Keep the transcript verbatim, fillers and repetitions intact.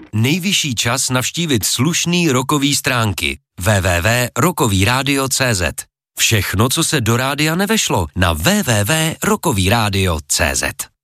Nejvyšší čas navštívit slušný rockový stránky w w w tečka rockový rádio tečka c z. Všechno, co se do rádia nevešlo, na w w w tečka rockový rádio tečka c z.